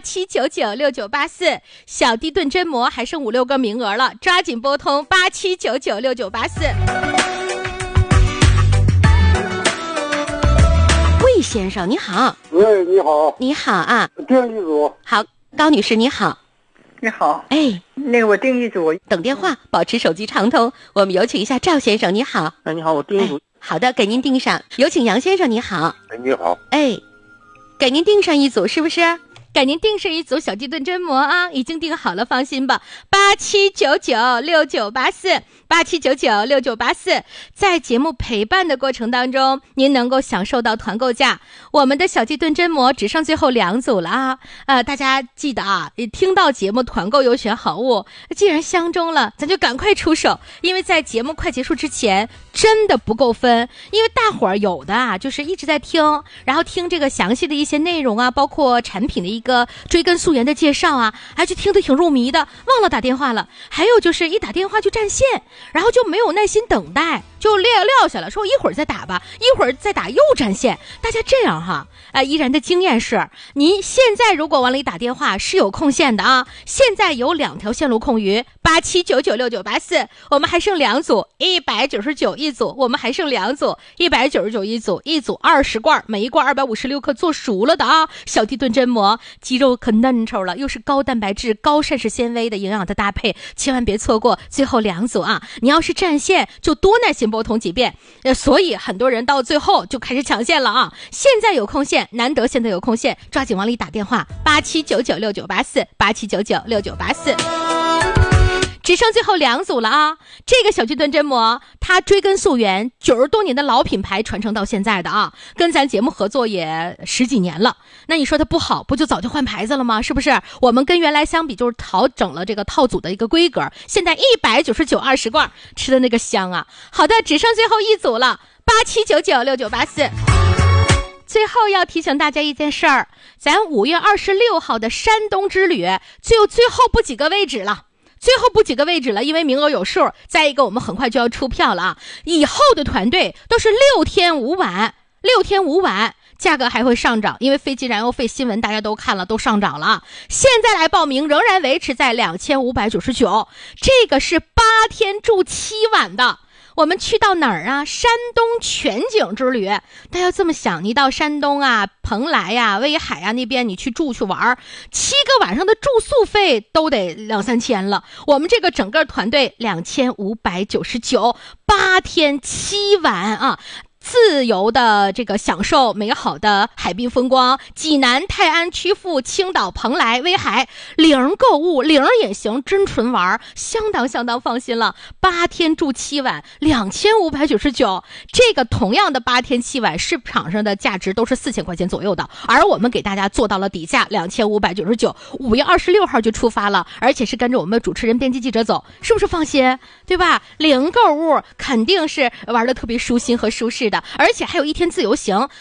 87996984，小地炖真膜还剩5-6个名额了，抓紧拨通87996984。魏先生你好。 喂，你好。 你好啊。 订一组。 好，高女士你好。 你好。 哎， 那个我订一组。 等电话，保持手机畅通。我们有请一下赵先生，你好。 哎，你好，我订一组。 好的，给您订上。有请杨先生，你好。 哎，你好。 哎，给您订上一组，是不是？给您订上一组小地炖真膜啊，已经订好了，放心吧。87996984，87996984，在节目陪伴的过程当中，您能够享受到团购价。我们的小地炖真膜只剩最后2组了啊！大家记得啊，听到节目团购优选好物，既然相中了，咱就赶快出手，因为在节目快结束之前，真的不够分。因为大伙儿有的啊，就是一直在听，然后听这个详细的一些内容啊，包括产品的一个追根溯源的介绍啊，还就听得挺入迷的，忘了打电话了。还有就是一打电话就占线，然后就没有耐心等待，就撂下了，说一会儿再打吧，一会儿再打又占线。大家这样哈，依然的经验是，您现在如果往里打电话是有空线的啊，现在有2条线路空余，87996984，我们还剩2组，199一组，我们还剩2组，199一组，一组20罐，每一罐256克做熟了的啊，小地炖真膜，鸡肉可嫩稠了，又是高蛋白质、高膳食纤维的营养的搭配，千万别错过最后2组啊！你要是占线，就多耐心拨通几遍。所以很多人到最后就开始抢线了啊！现在有空线，难得现在有空线，抓紧往里打电话，87996984，87996984。只剩最后2组了啊！这个小地炖真膜，它追根溯源，90多年的老品牌传承到现在的啊，跟咱节目合作也10几年了。那你说它不好，不就早就换牌子了吗？是不是？我们跟原来相比，就是调整了这个套组的一个规格，现在199 20罐，吃的那个香啊！好的，只剩最后1组了，87996984。最后要提醒大家一件事儿，咱5月26号的山东之旅就最后不几个位置了。因为名额有数。再一个，我们很快就要出票了啊！以后的团队都是6天5晚，价格还会上涨，因为飞机燃油费新闻大家都看了，都上涨了啊！现在来报名仍然维持在2599，这个是8天住7晚的。我们去到哪儿啊？山东全景之旅。大家要这么想，你到山东啊、蓬莱呀、威海啊那边，你去住去玩，7个晚上的住宿费都得2-3千了。我们这个整个团队2599，8天7晚啊！自由的这个享受美好的海滨风光，济南、泰安、曲阜、青岛、蓬莱、威海，零购物、零也行，真纯玩，相当放心了。8天住7晚，2599，这个同样的8天7晚，市场上的价值都是4000块钱左右的，而我们给大家做到了底价2599，5月26号就出发了，而且是跟着我们的主持人、编辑记者走，是不是放心？对吧？零购物肯定是玩的特别舒心和舒适的，而且还有1天自由行。